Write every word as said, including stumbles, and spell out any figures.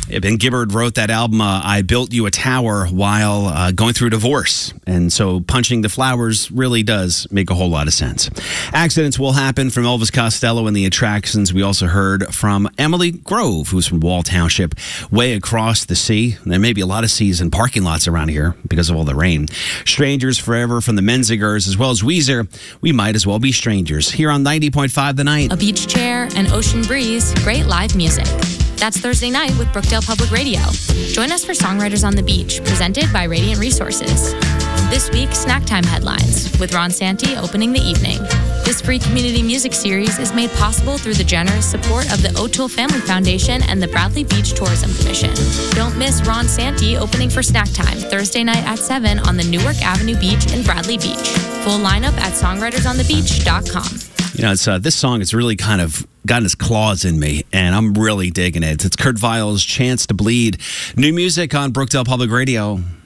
Yeah, Ben Gibbard wrote that album, uh, I Built You a Tower, while uh, going through a divorce. And so punching the flowers really does make a whole lot of sense. Accidents will happen from Elvis Costello and the Attractions. We also heard from Emily Grove, who's from Wall Township, way across the sea. There may be a lot of seas and parking lots around here because of all the rain. Strangers Forever from the Menzingers, as well as Weezer. We might as well be strangers. Here on ninety point five The Night. A beach chair, an ocean breeze, great live music. That's Thursday night with Brookdale Public Radio. Join us for Songwriters on the Beach, presented by Radiant Resources. This week, Snack Time Headlines, with Ron Santi opening the evening. This free community music series is made possible through the generous support of the O'Toole Family Foundation and the Bradley Beach Tourism Commission. Don't miss Ron Santi opening for Snack Time, Thursday night at seven on the Newark Avenue Beach in Bradley Beach. Full lineup at songwriters on the beach dot com. You know, it's uh, this song has really kind of gotten its claws in me, and I'm really digging it. It's Kurt Vile's Chance to Bleed. New music on Brookdale Public Radio.